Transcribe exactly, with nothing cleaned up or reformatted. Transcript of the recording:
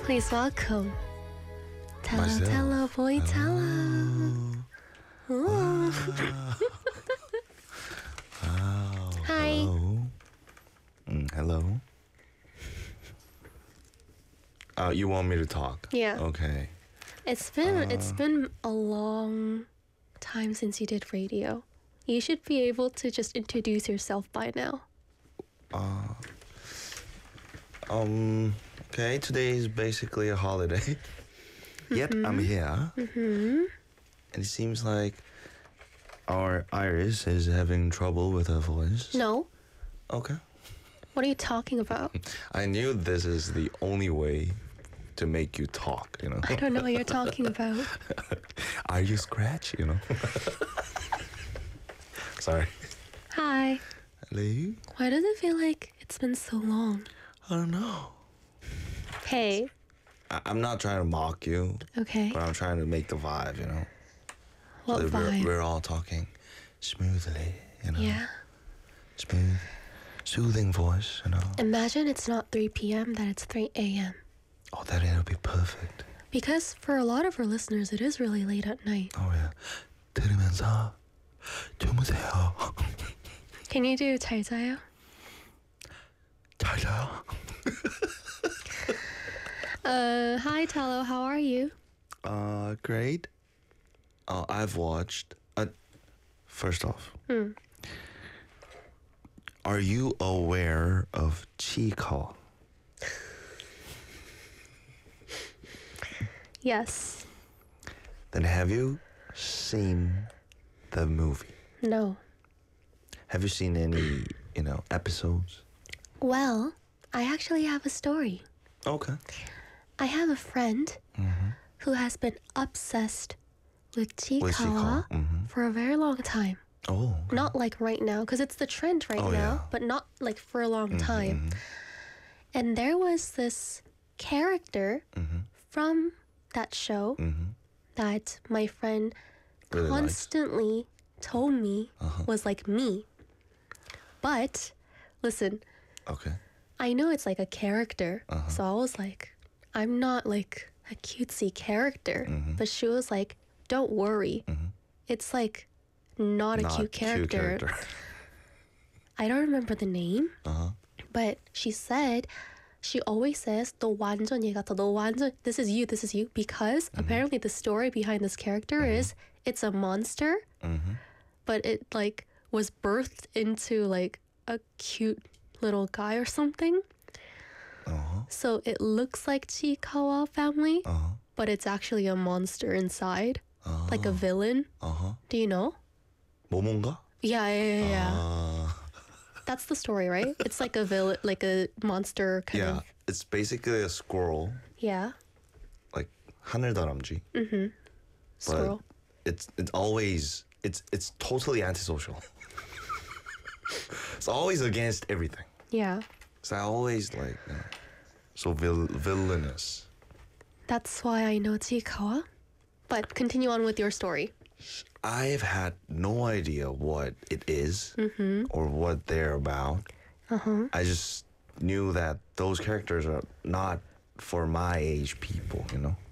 Please welcome. Tello, Myself. Tello, boy, Tello. Ooh. Wow. Hi. Hello. Mm, hello. Uh, you want me to talk? Yeah. Okay. It's been Uh. it's been a long time since you did radio. You should be able to just introduce yourself by now. Uh. Um. Okay. Today is basically a holiday. Yet I'm here. Mm-hmm. And it seems like our Iris is having trouble with her voice. No. Okay. What are you talking about? I knew this is the only way to make you talk, you know. I don't know what you're talking about. Are you scratch, you know? Sorry. Hi. Hello? Why does it feel like it's been so long? I don't know. Hey. I- I'm not trying to mock you, Okay. but I'm trying to make the vibe, you know. What So we're, vibe? we're all talking smoothly, you know. Yeah. Smooth, soothing voice, you know. Imagine it's not three p.m., that it's three a.m. Oh, that it'll be perfect. Because for a lot of our listeners, it is really late at night. Oh, yeah. 들으면서 주무세요. Can you do 잘 자요? 잘 자요. Uh, hi, Tello. How are you? Uh, great. Uh, I've watched. Uh, first off, Hmm. are you aware of Chico? Yes. Then have you seen the movie? No. Have you seen any, you know, episodes? Well, I actually have a story. Okay. I have a friend Mm-hmm. who has been obsessed with With Chikawa Chico. Mm-hmm. for a very long time. Oh. Okay. Not like right now, because it's the trend right Oh, now, yeah. but not like for a long Mhm, time. mhm, And there was this character mhm, from that show mhm. that my friend Really likes. constantly told me Uh-huh. was like me. But listen, Okay. I know it's like a character. Uh-huh. So I was like, I'm not like a cutesy character. Mhm. But she was like, don't worry. Mhm. It's like not a Not cute character. character. I don't remember the name, Uh-huh. but she said, she always says, 너 완전 얘 같아. 너 완전, this is you, this is you. Because Mm-hmm. apparently the story behind this character is it's a monster, Mm-hmm. but it like was birthed into like a cute little guy or something. Uh-huh. So it looks like Chikawa family, Uh-huh. but it's actually a monster inside, Uh-huh. like a villain. Uh-huh. Do you know? 모몬가? Yeah, yeah, yeah, yeah. Uh, That's the story, right? It's like a villain, like a monster kind yeah. of. It's basically a squirrel, Yeah. like 하늘다람쥐. Mm-hmm. Squirrel. It's it's always it's it's totally antisocial. It's always against everything. Yeah. So I always like you know, so vil- villainous. That's why I know Chikawa. But continue on with your story. I've had no idea what it is or what they're about. Uh-huh. I just knew that those characters are not for my age people, you know.